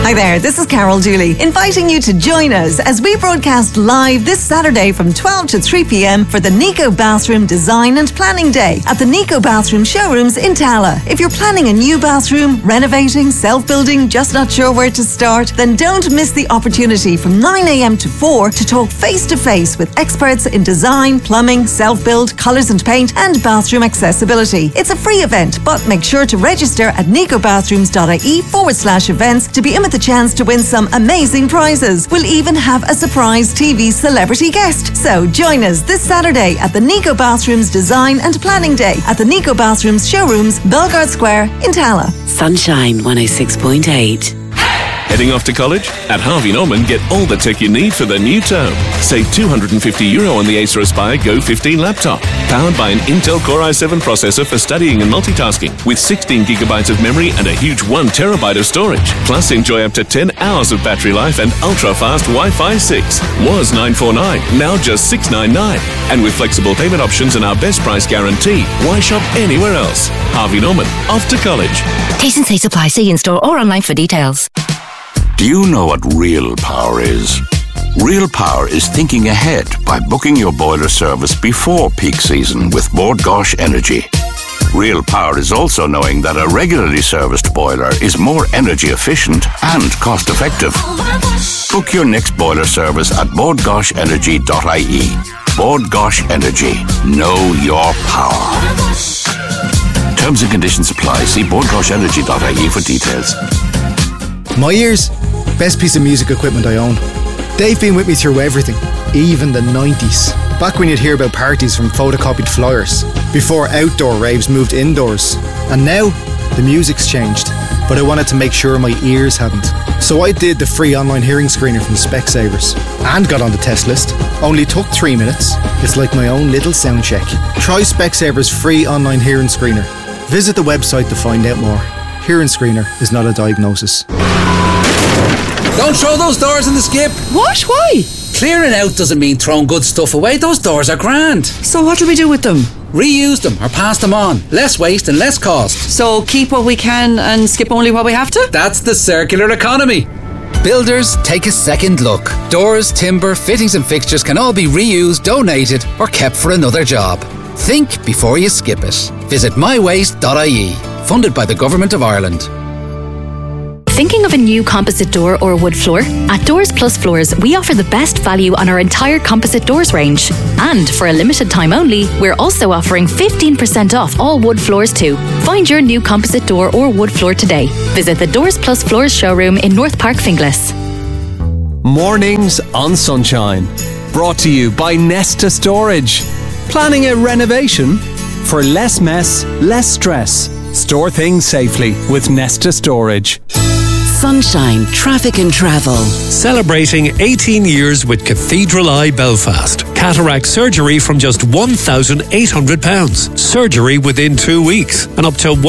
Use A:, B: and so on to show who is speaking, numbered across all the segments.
A: Hi there, this is Carol Dooley, inviting you to join us as we broadcast live this Saturday from 12 to 3 p.m. for the Nico Bathroom Design and Planning Day at the Nico Bathroom Showrooms in Tala. If you're planning a new bathroom, renovating, self-building, just not sure where to start, then don't miss the opportunity from 9 a.m. to 4 to talk face-to-face with experts in design, plumbing, self-build, colours and paint, and bathroom accessibility. It's a free event, but make sure to register at nicobathrooms.ie/events to be in with the chance to win some amazing prizes. We'll even have a surprise TV celebrity guest. So join us this Saturday at the Nico Bathrooms Design and Planning Day at the Nico Bathrooms Showrooms, Belgard Square in Tala.
B: Sunshine 106.8.
C: Heading off to college? At Harvey Norman, get all the tech you need for the new term. Save €250 on the Acer Aspire Go 15 laptop. Powered by an Intel Core i7 processor for studying and multitasking, with 16GB of memory and a huge 1TB of storage. Plus, enjoy up to 10 hours of battery life and ultra-fast Wi-Fi 6. Was $949, now just $699. And with flexible payment options and our best price guarantee, why shop anywhere else? Harvey Norman, off to college.
D: T&C supply. See in-store or online for details.
E: Do you know what real power is? Real power is thinking ahead by booking your boiler service before peak season with Bord Gáis Energy. Real power is also knowing that a regularly serviced boiler is more energy efficient and cost effective. Book your next boiler service at bordgaisenergy.ie. Bord Gáis Energy. Know your power. Terms and conditions apply. See bordgaisenergy.ie for details.
F: My ears, best piece of music equipment I own. They've been with me through everything, even the 90s. Back when you'd hear about parties from photocopied flyers, before outdoor raves moved indoors. And now, the music's changed, but I wanted to make sure my ears hadn't. So I did the free online hearing screener from Specsavers and got on the test list. Only took 3 minutes. It's like my own little sound check. Try Specsavers' free online hearing screener. Visit the website to find out more. Hearing screener is not a diagnosis.
G: Don't throw those doors in the skip.
H: What? Why?
G: Clearing out doesn't mean throwing good stuff away. Those doors are grand.
H: So what do we do with them?
G: Reuse them or pass them on. Less waste and less cost.
H: So keep what we can and skip only what we have to?
G: That's the circular economy. Builders, take a second look. Doors, timber, fittings and fixtures can all be reused, donated or kept for another job. Think before you skip it. Visit mywaste.ie. Funded by the Government of Ireland.
D: Thinking of a new composite door or wood floor? At Doors Plus Floors, we offer the best value on our entire composite doors range. And for a limited time only, we're also offering 15% off all wood floors too. Find your new composite door or wood floor today. Visit the Doors Plus Floors showroom in North Park, Finglas.
I: Mornings on Sunshine. Brought to you by Nesta Storage. Planning a renovation? For less mess, less stress. Store things safely with Nesta Storage.
B: Sunshine Traffic and Travel.
J: Celebrating 18 years with Cathedral Eye Belfast. Cataract surgery from just £1,800. Surgery within 2 weeks. And up to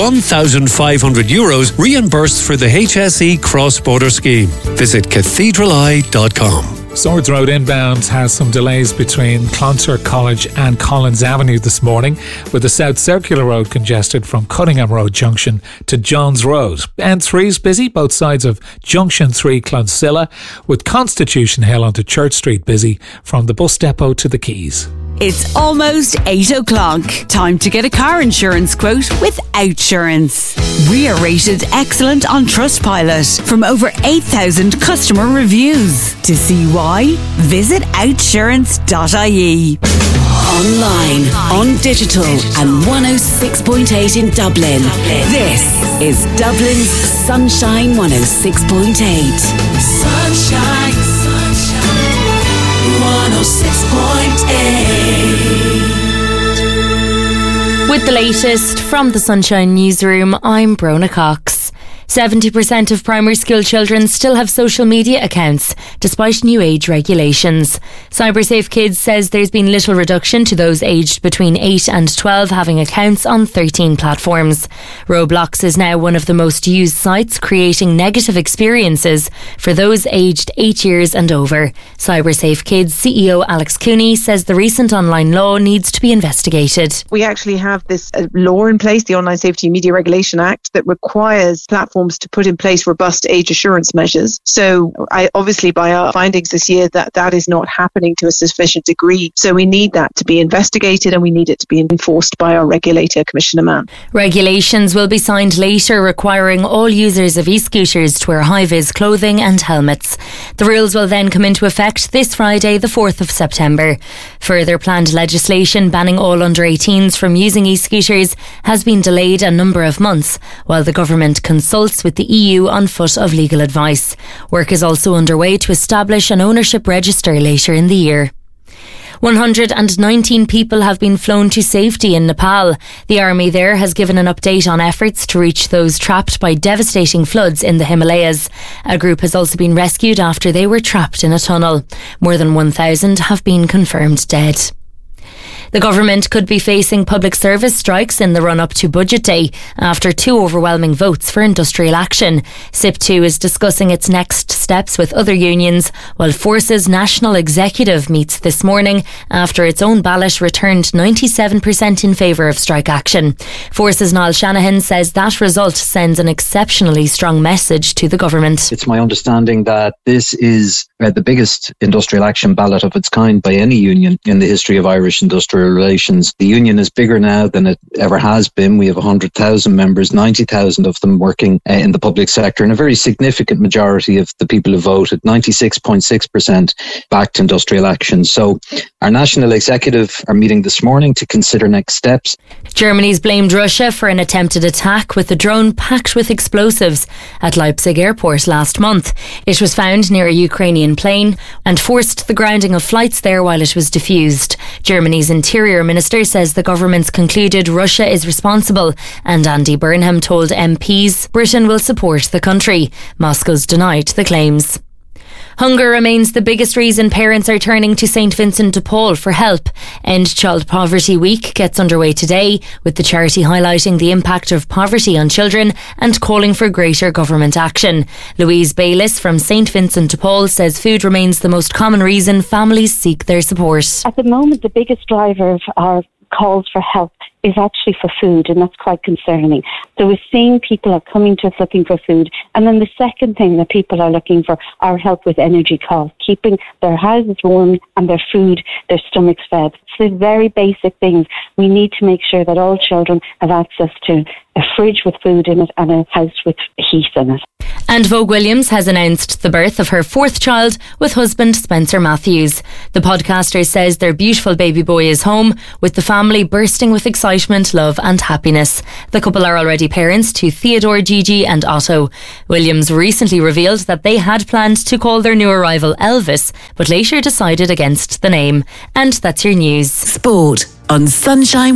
J: €1,500 reimbursed for the HSE cross-border scheme. Visit cathedraleye.com.
K: Swords Road inbound has some delays between Clontarf College and Collins Avenue this morning, with the South Circular Road congested from Cunningham Road Junction to Jones Road. N3 is busy, both sides of Junction 3 Clonsilla, with Constitution Hill onto Church Street busy from the bus depot to the Quays.
L: It's almost 8 o'clock. Time to get a car insurance quote with Outsurance. We are rated excellent on Trustpilot from over 8,000 customer reviews. To see why, visit outsurance.ie.
B: Online, on digital and 106.8 in Dublin. This is Dublin's Sunshine 106.8.
M: Sunshine, sunshine, 106.8.
N: With the latest from the Sunshine Newsroom, I'm Brona Cox. 70% of primary school children still have social media accounts, despite new age regulations. CyberSafe Kids says there's been little reduction to those aged between 8 and 12 having accounts on 13 platforms. Roblox is now one of the most used sites, creating negative experiences for those aged 8 years and over. CyberSafe Kids CEO Alex Cooney says the recent online law needs to be investigated.
O: We actually have this law in place, the Online Safety and Media Regulation Act, that requires platforms platforms to put in place robust age assurance measures. So obviously by our findings this year that is not happening to a sufficient degree. So we need that to be investigated and we need it to be enforced by our regulator, Commissioner Mann.
N: Regulations will be signed later requiring all users of e-scooters to wear high-vis clothing and helmets. The rules will then come into effect this Friday, the 4th of September. Further planned legislation banning all under 18s from using e-scooters has been delayed a number of months while the government consults with the EU on foot of legal advice. Work is also underway to establish an ownership register later in the year. 119 people have been flown to safety in Nepal. The army there has given an update on efforts to reach those trapped by devastating floods in the Himalayas. A group has also been rescued after they were trapped in a tunnel. More than 1,000 have been confirmed dead. The government could be facing public service strikes in the run-up to Budget Day after 2 overwhelming votes for industrial action. SIP2 is discussing its next steps with other unions, while Force's National Executive meets this morning after its own ballot returned 97% in favour of strike action. Force's Niall Shanahan says that result sends an exceptionally strong message to the government.
P: It's my understanding that this is the biggest industrial action ballot of its kind by any union in the history of Irish industrial relations. The union is bigger now than it ever has been. We have 100,000 members, 90,000 of them working in the public sector, and a very significant majority of the people who voted, 96.6%, backed industrial action. So our National Executive are meeting this morning to consider next steps.
N: Germany's blamed Russia for an attempted attack with a drone packed with explosives at Leipzig airport last month. It was found near a Ukrainian plane and forced the grounding of flights there while it was defused. Germany's Interior Minister says the government's concluded Russia is responsible, and Andy Burnham told MPs Britain will support the country. Moscow's denied the claims. Hunger remains the biggest reason parents are turning to St Vincent de Paul for help. End Child Poverty Week gets underway today, with the charity highlighting the impact of poverty on children and calling for greater government action. Louise Bayliss from St Vincent de Paul says food remains the most common reason families seek their support.
Q: At the moment, the biggest driver of our calls for help is actually for food, and that's quite concerning. So we're seeing people are coming to us looking for food, and then the second thing that people are looking for are help with energy costs, keeping their houses warm and their food, their stomachs fed. So the very basic things. We need to make sure that all children have access to a fridge with food in it and a house with heat in it.
N: And Vogue Williams has announced the birth of her 4th child with husband Spencer Matthews. The podcaster says their beautiful baby boy is home, with the family bursting with excitement, love and happiness. The couple are already parents to Theodore, Gigi and Otto. Williams recently revealed that they had planned to call their new arrival Elvis, but later decided against the name. And that's your news.
B: Sport on Sunshine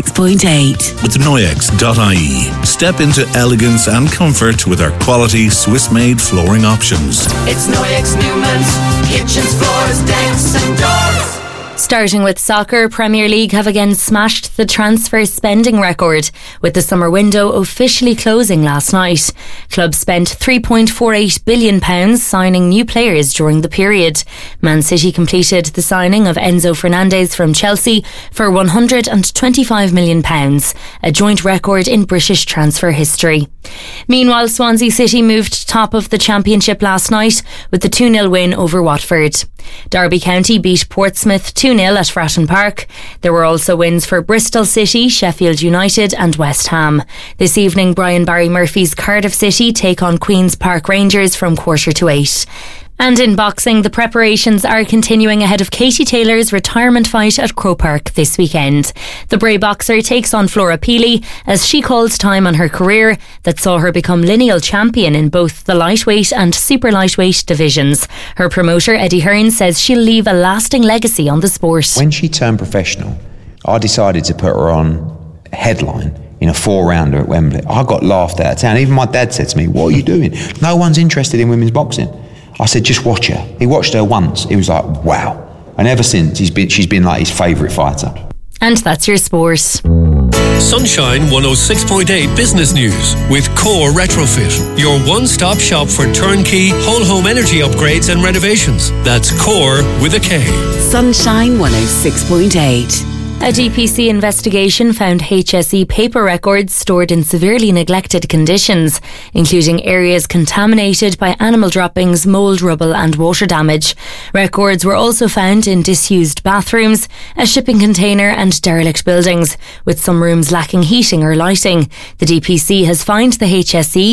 B: 106.8.
R: With Noyex.ie. Step into elegance and comfort with our quality Swiss-made flooring options.
M: It's Noyex Newman's kitchens, floors, decks and doors.
N: Starting with soccer, Premier League have again smashed the transfer spending record, with the summer window officially closing last night. Clubs spent £3.48 billion signing new players during the period. Man City completed the signing of Enzo Fernandez from Chelsea for £125 million, a joint record in British transfer history. Meanwhile, Swansea City moved top of the Championship last night with the 2-0 win over Watford. Derby County beat Portsmouth 2-0 at Fratton Park. There were also wins for Bristol City, Sheffield United and West Ham. This evening, Brian Barry Murphy's Cardiff City take on Queen's Park Rangers from 7:45. And in boxing, the preparations are continuing ahead of Katie Taylor's retirement fight at Croke Park this weekend. The Bray boxer takes on Flora Peely as she calls time on her career that saw her become lineal champion in both the lightweight and super lightweight divisions. Her promoter, Eddie Hearn, says she'll leave a lasting legacy on the sport.
S: When she turned professional, I decided to put her on headline in a 4-rounder at Wembley. I got laughed out of town. Even my dad said to me, "What are you doing? No one's interested in women's boxing." I said, "Just watch her." He watched her once. He was like, "Wow." And ever since, she's been like his favourite fighter.
N: And that's your sport.
J: Sunshine 106.8 Business News with Core Retrofit, your one-stop shop for turnkey whole home energy upgrades and renovations. That's Core with a K.
B: Sunshine 106.8.
N: A DPC investigation found HSE paper records stored in severely neglected conditions, including areas contaminated by animal droppings, mould, rubble and water damage. Records were also found in disused bathrooms, a shipping container and derelict buildings, with some rooms lacking heating or lighting. The DPC has fined the HSE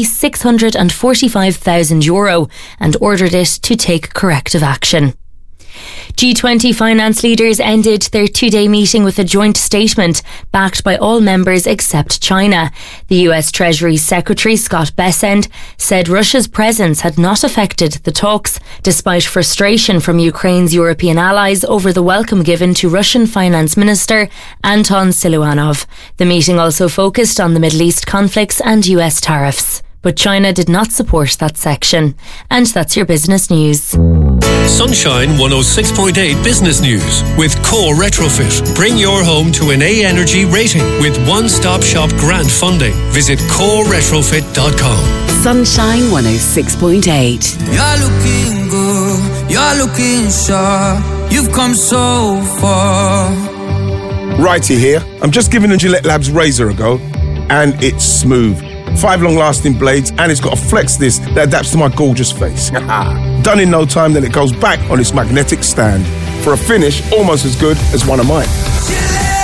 N: €645,000 and ordered it to take corrective action. G20 finance leaders ended their two-day meeting with a joint statement backed by all members except China. The US Treasury Secretary Scott Bessent said Russia's presence had not affected the talks, despite frustration from Ukraine's European allies over the welcome given to Russian Finance Minister Anton Siluanov. The meeting also focused on the Middle East conflicts and US tariffs. But China did not support that section. And that's your business news.
J: Sunshine 106.8 Business News with Core Retrofit. Bring your home to an A Energy rating with one-stop shop grant funding. Visit coreretrofit.com.
B: Sunshine 106.8.
T: You're looking good, you're looking sharp. You've come so far.
U: Righty here. I'm just giving the Gillette Labs razor a go, and it's smooth. 5 long-lasting blades, and it's got a flex disc that adapts to my gorgeous face. Done in no time, then it goes back on its magnetic stand for a finish almost as good as one of mine.